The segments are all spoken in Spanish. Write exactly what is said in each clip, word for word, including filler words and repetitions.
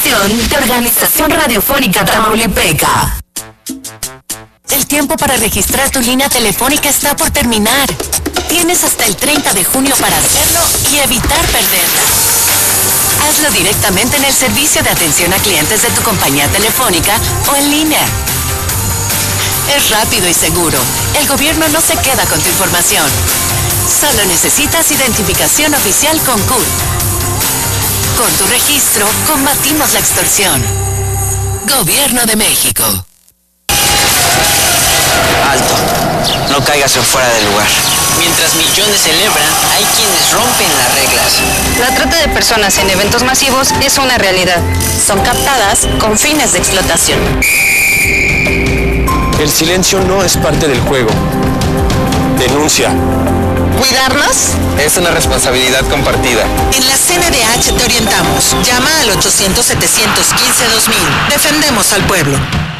producción de Organización Radiofónica Tamaulipeca. El tiempo para registrar tu línea telefónica está por terminar. Tienes hasta el treinta de junio para hacerlo y evitar perderla. Hazlo directamente en el servicio de atención a clientes de tu compañía telefónica o en línea. Es rápido y seguro. El gobierno no se queda con tu información. Solo necesitas identificación oficial con C U R. Con tu registro, combatimos la extorsión. Gobierno de México. Alto. No caigas en fuera del lugar. Mientras millones celebran, hay quienes rompen las reglas. La trata de personas en eventos masivos es una realidad. Son captadas con fines de explotación. El silencio no es parte del juego. Denuncia. ¿Cuidarnos? Es una responsabilidad compartida. En la C N D H te orientamos. Llama al ochocientos, setecientos quince, dos mil. Defendemos al pueblo.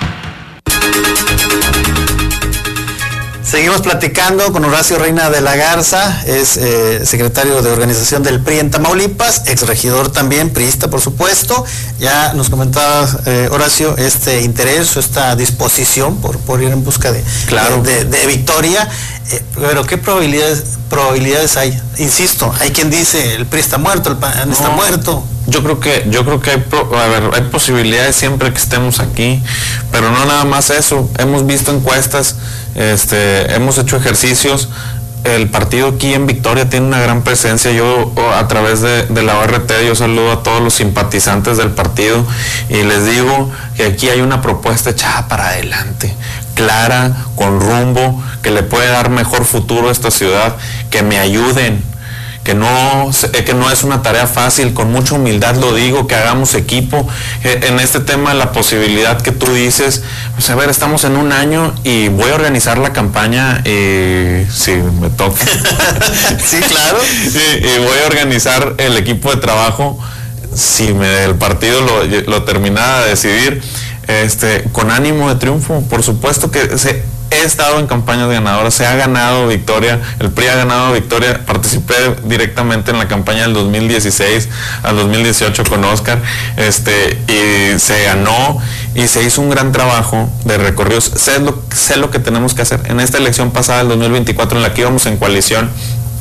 Seguimos platicando con Horacio Reina de la Garza, es eh, secretario de organización del P R I en Tamaulipas, exregidor también, priista por supuesto. Ya nos comentaba eh, Horacio este interés o esta disposición por, por ir en busca de, claro. de, de, de victoria, eh, pero ¿qué probabilidades, probabilidades hay? Insisto, hay quien dice el P R I está muerto, el P A N no. está muerto. Yo creo que yo creo que hay, a ver, hay posibilidades siempre que estemos aquí, pero no nada más eso. Hemos visto encuestas, este, hemos hecho ejercicios. El partido aquí en Victoria tiene una gran presencia. Yo a través de, de la O R T yo saludo a todos los simpatizantes del partido y les digo que aquí hay una propuesta echada para adelante, clara, con rumbo, que le puede dar mejor futuro a esta ciudad, que me ayuden. Que no, que no es una tarea fácil, con mucha humildad lo digo, que hagamos equipo. En este tema, la posibilidad que tú dices, pues a ver, estamos en un año y voy a organizar la campaña, y si me toca. Sí, claro. Y, y voy a organizar el equipo de trabajo, si me, el partido lo, lo terminara de decidir, este, con ánimo de triunfo. Por supuesto que se... He estado en campañas ganadoras, se ha ganado victoria, el P R I ha ganado victoria, participé directamente en la campaña del dos mil dieciséis al dos mil dieciocho con Oscar, este, y se ganó y se hizo un gran trabajo de recorridos. Sé lo, sé lo que tenemos que hacer. En esta elección pasada, el dos mil veinticuatro, en la que íbamos en coalición,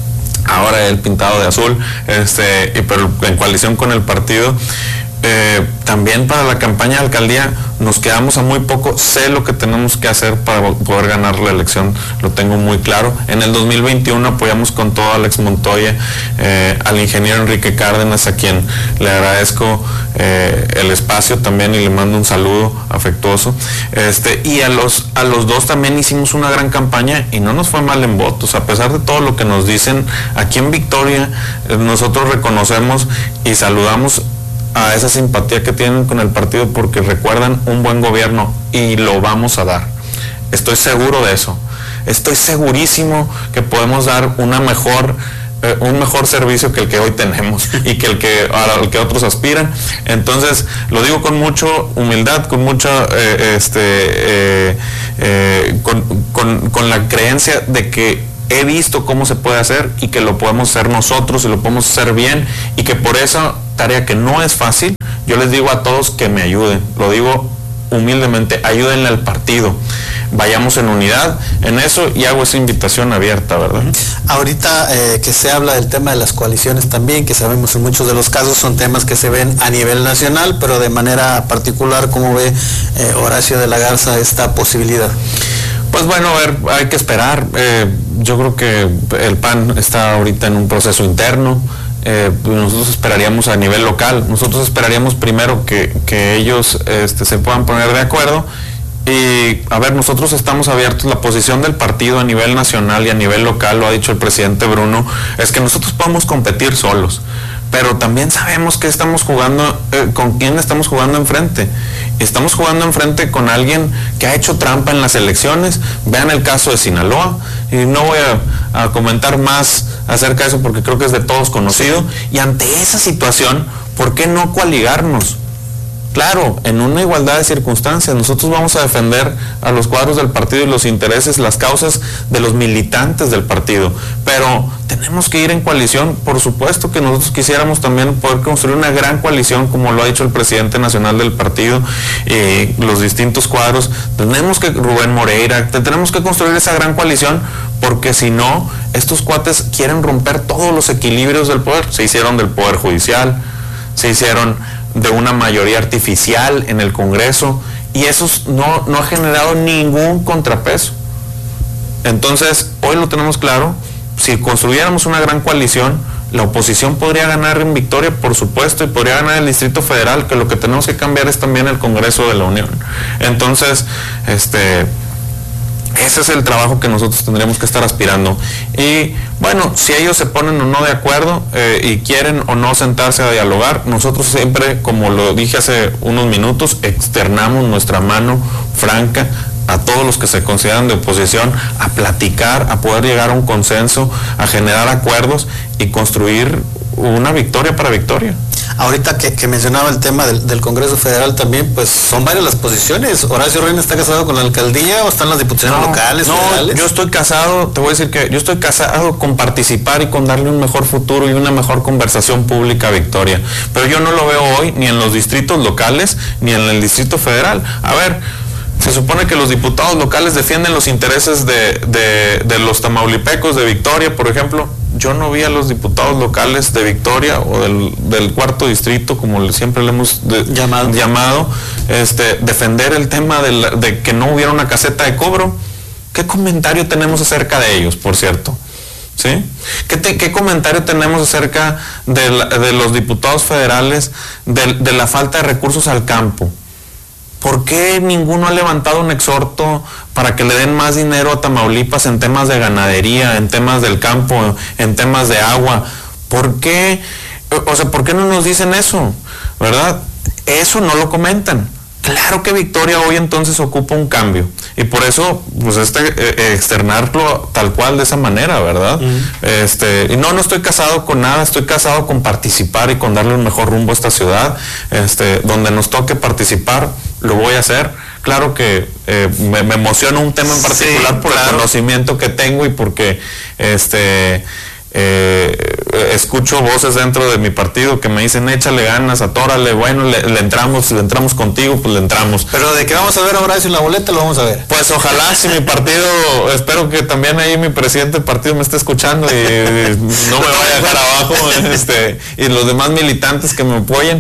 ahora el pintado de azul, este, y pero en coalición con el partido, Eh, también para la campaña de alcaldía nos quedamos a muy poco. Sé lo que tenemos que hacer para poder ganar la elección, lo tengo muy claro. En el dos mil veintiuno apoyamos con todo a Alex Montoya, eh, al ingeniero Enrique Cárdenas, a quien le agradezco eh, el espacio también y le mando un saludo afectuoso, este, y a los, a los dos también hicimos una gran campaña y no nos fue mal en votos, a pesar de todo lo que nos dicen. Aquí en Victoria eh, nosotros reconocemos y saludamos a esa simpatía que tienen con el partido porque recuerdan un buen gobierno y lo vamos a dar. Estoy seguro de eso. Estoy segurísimo que podemos dar una mejor, eh, un mejor servicio que el que hoy tenemos y que el que, al que otros aspiran. Entonces, lo digo con mucha humildad, con mucha, eh, este, eh, eh, con, con, con la creencia de que he visto cómo se puede hacer y que lo podemos hacer nosotros y lo podemos hacer bien, y que por esa tarea que no es fácil, yo les digo a todos que me ayuden. Lo digo humildemente, ayúdenle al partido, vayamos en unidad en eso, y hago esa invitación abierta, ¿verdad? Ahorita eh, que se habla del tema de las coaliciones también, que sabemos en muchos de los casos son temas que se ven a nivel nacional, pero de manera particular, ¿cómo ve eh, Horacio de la Garza esta posibilidad? Pues bueno, a ver, hay que esperar. Eh, yo creo que el P A N está ahorita en un proceso interno. Eh, nosotros esperaríamos a nivel local, nosotros esperaríamos primero que, que ellos este, se puedan poner de acuerdo. Y a ver, nosotros estamos abiertos. La posición del partido a nivel nacional y a nivel local, lo ha dicho el presidente Bruno, es que nosotros podemos competir solos, pero también sabemos que estamos jugando, eh, con quién estamos jugando enfrente. Estamos jugando enfrente con alguien que ha hecho trampa en las elecciones. Vean el caso de Sinaloa, y no voy a, a comentar más acerca de eso porque creo que es de todos conocido. Y ante esa situación, ¿por qué no coaligarnos? Claro, en una igualdad de circunstancias, nosotros vamos a defender a los cuadros del partido y los intereses, las causas de los militantes del partido, pero tenemos que ir en coalición. Por supuesto que nosotros quisiéramos también poder construir una gran coalición, como lo ha dicho el presidente nacional del partido, eh, los distintos cuadros. Tenemos que, Rubén Moreira, tenemos que construir esa gran coalición, porque si no, estos cuates quieren romper todos los equilibrios del poder. Se hicieron del poder judicial, se hicieron de una mayoría artificial en el Congreso, y eso no, no ha generado ningún contrapeso. Entonces, hoy lo tenemos claro, si construyéramos una gran coalición, la oposición podría ganar en Victoria, por supuesto, y podría ganar el Distrito Federal, que lo que tenemos que cambiar es también el Congreso de la Unión. Entonces, este... ese es el trabajo que nosotros tendríamos que estar aspirando. Y bueno, si ellos se ponen o no de acuerdo eh, y quieren o no sentarse a dialogar, nosotros siempre, como lo dije hace unos minutos, externamos nuestra mano franca a todos los que se consideran de oposición, a platicar, a poder llegar a un consenso, a generar acuerdos y construir una victoria para Victoria. Ahorita que, que mencionaba el tema del, del Congreso Federal también, pues son varias las posiciones. ¿Horacio Reina está casado con la alcaldía o están las diputaciones no, locales, no, federales? Yo estoy casado, te voy a decir que yo estoy casado con participar y con darle un mejor futuro y una mejor conversación pública a Victoria. Pero yo no lo veo hoy ni en los distritos locales ni en el Distrito Federal. A ver, se supone que los diputados locales defienden los intereses de, de, de los tamaulipecos, de Victoria, por ejemplo. Yo no vi a los diputados locales de Victoria o del, del cuarto distrito, como siempre le hemos de, llamado, llamado este, defender el tema de, la, de que no hubiera una caseta de cobro. ¿Qué comentario tenemos acerca de ellos, por cierto? ¿Sí? ¿Qué, te, ¿Qué comentario tenemos acerca de, la, de los diputados federales, de, de la falta de recursos al campo? ¿Por qué ninguno ha levantado un exhorto para que le den más dinero a Tamaulipas en temas de ganadería, en temas del campo, en temas de agua? ¿Por qué? O sea, ¿por qué no nos dicen eso? ¿Verdad? Eso no lo comentan. Claro que Victoria hoy entonces ocupa un cambio, y por eso pues este eh, externarlo tal cual de esa manera, ¿verdad? Uh-huh. Este, y no, no estoy casado con nada, estoy casado con participar y con darle un mejor rumbo a esta ciudad. Este, donde nos toque participar, lo voy a hacer. Claro que eh, me, me emociona un tema en particular, sí, por claro, el conocimiento que tengo y porque este Eh, escucho voces dentro de mi partido que me dicen échale ganas, atórale, bueno, le, le entramos, le entramos contigo, pues le entramos. Pero de que vamos a ver a Horacio en la boleta, lo vamos a ver. Pues ojalá, si mi partido, espero que también ahí mi presidente del partido me esté escuchando y no me vaya a dejar abajo, este, y los demás militantes que me apoyen,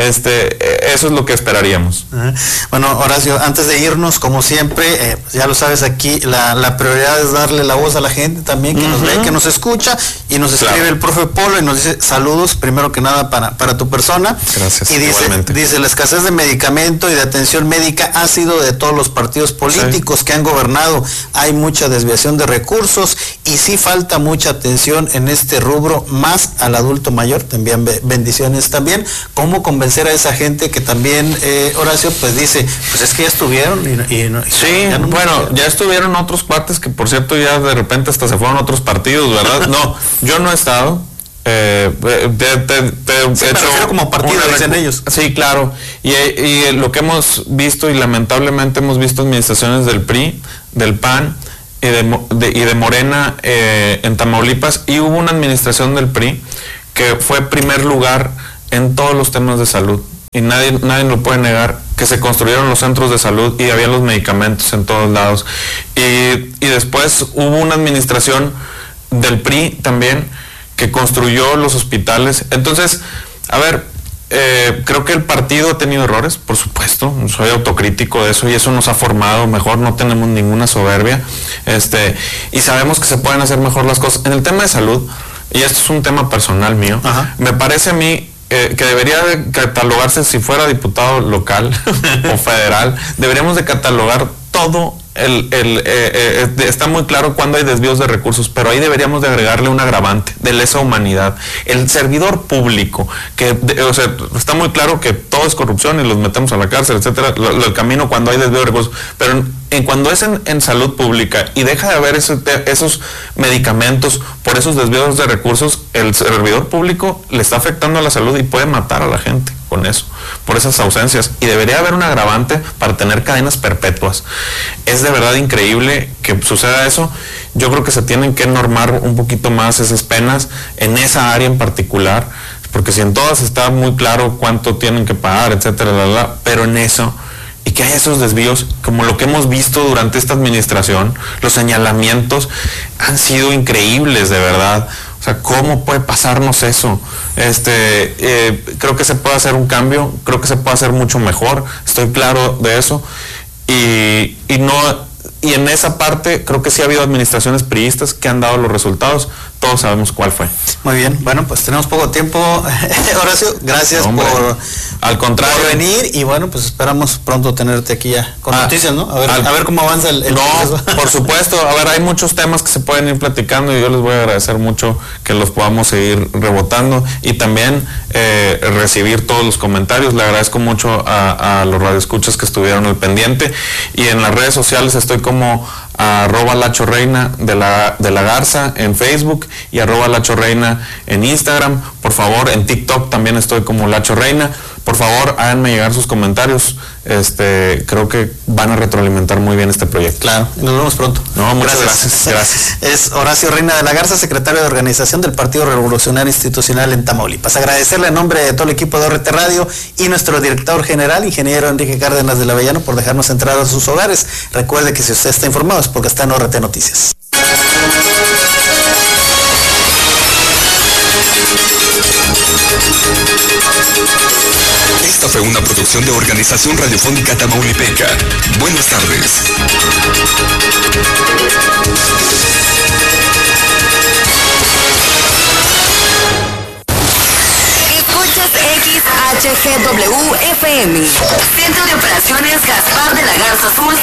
este, eso es lo que esperaríamos. Bueno, Horacio, antes de irnos, como siempre, eh, ya lo sabes, aquí la, la prioridad es darle la voz a la gente también que uh-huh. nos ve, que nos escucha. Y nos escribe claro. el profe Polo y nos dice saludos, primero que nada para, para tu persona. Gracias. Y dice, dice, la escasez de medicamento y de atención médica ha sido de todos los partidos políticos sí. que han gobernado. Hay mucha desviación de recursos y sí falta mucha atención en este rubro, más al adulto mayor. Te envían bendiciones también. ¿Cómo convencer a esa gente que también, eh, Horacio, pues dice, pues es que ya estuvieron y, y, y sí, ya no bueno, ya estuvieron otros cuates que por cierto ya de repente hasta se fueron a otros partidos, ¿verdad? No, yo no he estado. Eh, te, te, te sí, he hecho como partido, dicen ellos. Sí, claro. Y, y lo que hemos visto, y lamentablemente hemos visto administraciones del P R I, del P A N y de, de, y de Morena eh, en Tamaulipas, y hubo una administración del P R I que fue primer lugar en todos los temas de salud. Y nadie, nadie lo puede negar, que se construyeron los centros de salud y había los medicamentos en todos lados. Y, y después hubo una administración del P R I también que construyó los hospitales. Entonces, a ver, eh, creo que el partido ha tenido errores, por supuesto, soy autocrítico de eso y eso nos ha formado mejor, no tenemos ninguna soberbia, este, y sabemos que se pueden hacer mejor las cosas. En el tema de salud, y esto es un tema personal mío, Ajá. me parece a mí eh, que debería de catalogarse, si fuera diputado local o federal, deberíamos de catalogar todo. El, el, eh, eh, está muy claro cuando hay desvíos de recursos, pero ahí deberíamos de agregarle un agravante de lesa humanidad. El servidor público, que de, o sea, está muy claro que todo es corrupción y los metemos a la cárcel, etcétera, lo, lo, el camino cuando hay desvío de recursos, pero en, en cuando es en, en salud pública y deja de haber ese, esos medicamentos por esos desvíos de recursos, el servidor público le está afectando a la salud y puede matar a la gente. con eso, por esas ausencias, y debería haber un agravante para tener cadenas perpetuas. Es de verdad increíble que suceda eso. Yo creo que se tienen que normar un poquito más esas penas en esa área en particular, porque si en todas está muy claro cuánto tienen que pagar, etcétera, la, la, pero en eso, y que haya esos desvíos, como lo que hemos visto durante esta administración, los señalamientos han sido increíbles, de verdad. O sea, ¿cómo puede pasarnos eso? Este, eh, creo que se puede hacer un cambio, creo que se puede hacer mucho mejor, estoy claro de eso, y, y no... Y en esa parte creo que sí ha habido administraciones priistas que han dado los resultados. Todos sabemos cuál fue. Muy bien, bueno, pues tenemos poco tiempo. Horacio, gracias Hombre, por, al contrario, por venir, y bueno, pues esperamos pronto tenerte aquí ya con ah, noticias, ¿no? A ver, al, a ver cómo avanza el, el No, proceso. Por supuesto, a ver, hay muchos temas que se pueden ir platicando y yo les voy a agradecer mucho que los podamos seguir rebotando y también eh, recibir todos los comentarios. Le agradezco mucho a, a los radioescuchas que estuvieron al pendiente, y en las redes sociales estoy como arroba Lacho Reina de la, de la Garza en Facebook y arroba Lacho Reina en Instagram. Por favor, en TikTok también estoy como Lacho Reina. Por favor, háganme llegar sus comentarios. Este, creo que van a retroalimentar muy bien este proyecto. Claro, nos vemos pronto. No, muchas gracias. Gracias. Es Horacio Reina de la Garza, secretario de organización del Partido Revolucionario Institucional en Tamaulipas. Agradecerle en nombre de todo el equipo de O R T Radio y nuestro director general, ingeniero Enrique Cárdenas de la Avellano, por dejarnos entrar a sus hogares. Recuerde que si usted está informado es porque está en O R T Noticias. Esta fue una producción de Organización Radiofónica Tamaulipeca. Buenas tardes. Escuchas X H G W F M. Centro de Operaciones Gaspar de la Garza Azul.